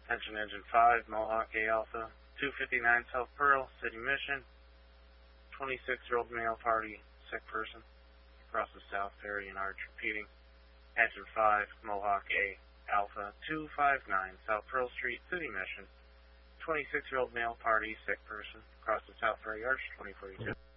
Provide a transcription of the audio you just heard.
Attention Engine 5, Mohawk A Alpha, 259 South Pearl, City Mission. 26-year-old male party, sick person. Across the South Ferry and Arch. Repeating. Engine 5, Mohawk A Alpha, 259 South Pearl Street, City Mission. 26-year-old male party, sick person. Across the South Ferry Arch, 2042.